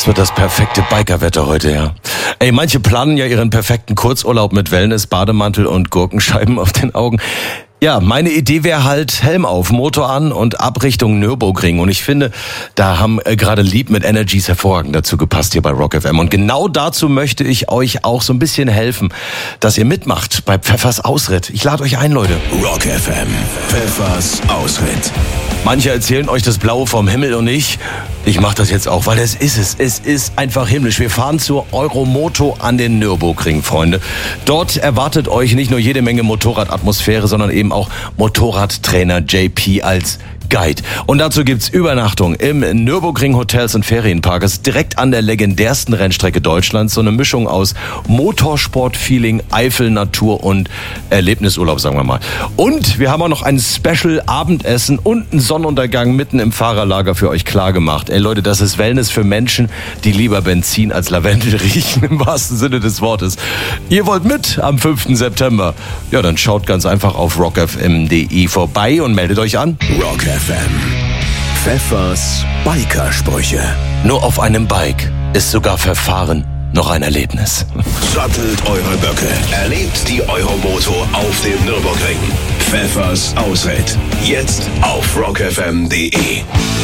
Das wird das perfekte Bikerwetter heute, ja. Ey, manche planen ja ihren perfekten Kurzurlaub mit Wellness, Bademantel und Gurkenscheiben auf den Augen. Ja, meine Idee wäre halt Helm auf, Motor an und ab Richtung Nürburgring. Und ich finde, da haben gerade Lieb mit Energies hervorragend dazu gepasst hier bei Rock FM. Und genau dazu möchte ich euch auch so ein bisschen helfen, dass ihr mitmacht bei Pfeffers Ausritt. Ich lade euch ein, Leute. Rock FM, Pfeffers Ausritt. Manche erzählen euch das Blaue vom Himmel und ich mache das jetzt auch, weil es ist es. Es ist einfach himmlisch. Wir fahren zur Euromoto an den Nürburgring, Freunde. Dort erwartet euch nicht nur jede Menge Motorradatmosphäre, sondern eben auch Motorradtrainer JP als Guide. Und dazu gibt's Übernachtung im Nürburgring Hotels und Ferienparks direkt an der legendärsten Rennstrecke Deutschlands. So eine Mischung aus Motorsport-Feeling, Eifel, Natur und Erlebnisurlaub, sagen wir mal. Und wir haben auch noch ein Special-Abendessen und einen Sonnenuntergang mitten im Fahrerlager für euch klar gemacht. Ey Leute, das ist Wellness für Menschen, die lieber Benzin als Lavendel riechen, im wahrsten Sinne des Wortes. Ihr wollt mit am 5. September? Ja, dann schaut ganz einfach auf rockfm.de vorbei und meldet euch an. Rock FM. Pfeffers Bikersprüche. Nur auf einem Bike ist sogar Verfahren noch ein Erlebnis. Sattelt eure Böcke. Erlebt die Euromoto auf dem Nürburgring. Pfeffers Ausritt. Jetzt auf rockfm.de.